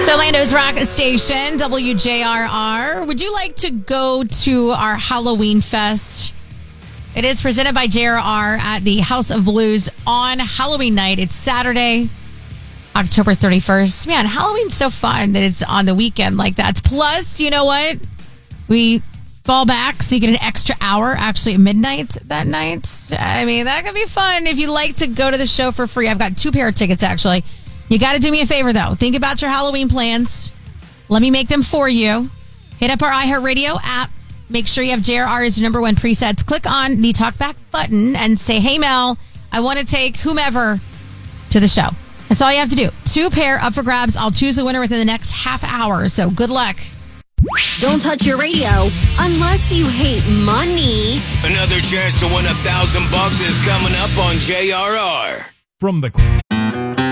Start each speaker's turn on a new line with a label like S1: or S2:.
S1: It's Orlando's rock station, WJRR. Would you like to go to our Halloween Fest? It is presented by JRR at the House of Blues on Halloween night. It's Saturday, October 31st. Man, Halloween's so fun that it's on the weekend like that. Plus, you know what? We fall back so you get an extra hour actually at midnight that night. I mean, that could be fun if you like to go to the show for free. I've got 2 pair of tickets actually. You got to do me a favor, though. Think about your Halloween plans. Let me make them for you. Hit up our iHeartRadio app. Make sure you have JRR as your number 1 presets. Click on the talkback button and say, hey, Mel, I want to take whomever to the show. That's all you have to do. 2 pair up for grabs. I'll choose a winner within the next half hour. So good luck.
S2: Don't touch your radio unless you hate money.
S3: Another chance to win $1,000 is coming up on JRR.
S4: From the